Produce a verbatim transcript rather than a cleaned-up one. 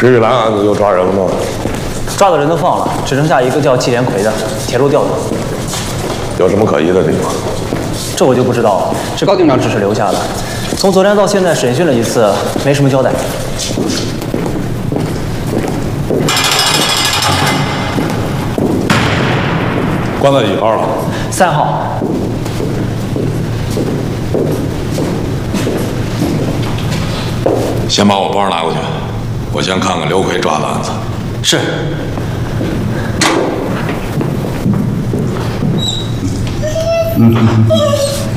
石玉兰案子又抓人了吗？ 抓的人都放了，只剩下一个叫季连奎的铁路调度。 有什么可疑的地方？ 这我就不知道了。这高警长指示留下的，从昨天到现在审讯了一次，没什么交代。 关在几号了？ 三号。 先把我包拿过去，我先看看刘奎抓的案子。 是。 嗯。